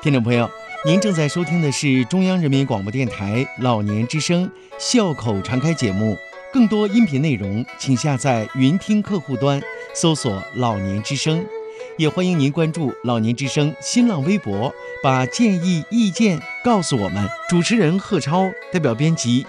听众朋友，您正在收听的是中央人民广播电台老年之声笑口常开节目。更多音频内容，请下载云听客户端，搜索“老年之声”。也欢迎您关注“老年之声”新浪微博，把建议、意见告诉我们。主持人贺超，代表编辑